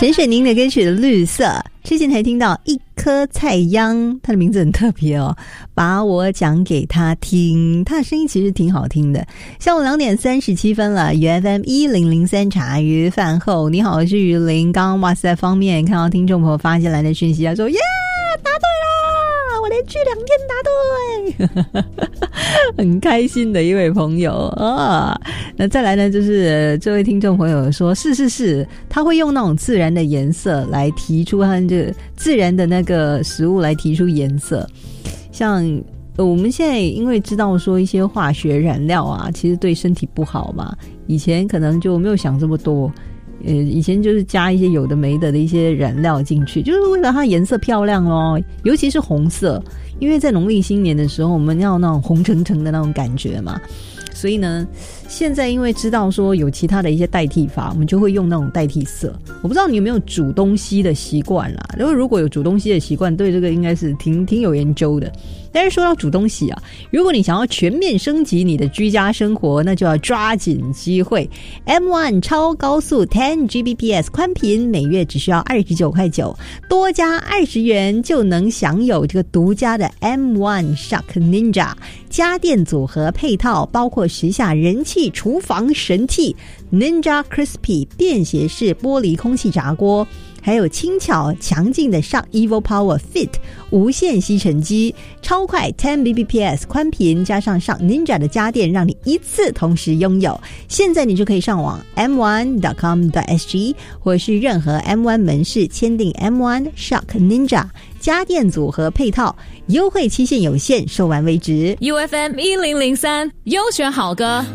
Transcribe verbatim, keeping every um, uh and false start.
沈沈宁的歌曲的绿色，之前才听到一颗菜秧，他的名字很特别哦，把我讲给他听，他的声音其实挺好听的。下午两点三十七分了 ，U F M 一零零三茶余饭后，你好，我是于林。刚刚哇塞方面看到听众朋友发进来的讯息，他说耶，答对啦，我连续两天答对，很开心的一位朋友啊。那再来呢，就是这位听众朋友说，是是是，他会用那种自然的颜色来提出他这个自然的那个食物来提出颜色，像呃我们现在因为知道说一些化学染料啊，其实对身体不好嘛，以前可能就没有想这么多。呃，以前就是加一些有的没的的一些染料进去，就是为了它颜色漂亮咯，尤其是红色，因为在农历新年的时候，我们要那种红橙橙的那种感觉嘛。所以呢，现在因为知道说有其他的一些代替法，我们就会用那种代替色。我不知道你有没有煮东西的习惯啦，因为如果有煮东西的习惯，对这个应该是挺挺有研究的。但是说到煮东西啊，如果你想要全面升级你的居家生活，那就要抓紧机会。M 一 超高速 十 G B P S 宽频，每月只需要二十九块九，多加二十元就能享有这个独家的 M 一 Shock Ninja 家电组合配套，包括时下人气厨房神器 Ninja Crispy 便携式玻璃空气炸锅，还有轻巧强劲的 Shock Evo Power Fit 无线吸尘机，超快 十 B B P S 宽频，加上 Shock Ninja 的家电，让你一次同时拥有。现在你就可以上网 M 一 点 com 点 S G 或者是任何 M 一 门市签订 M 一 Shock Ninja 家电组合配套，优惠期限有限，售完为止。 U F M 一零零三优选好歌。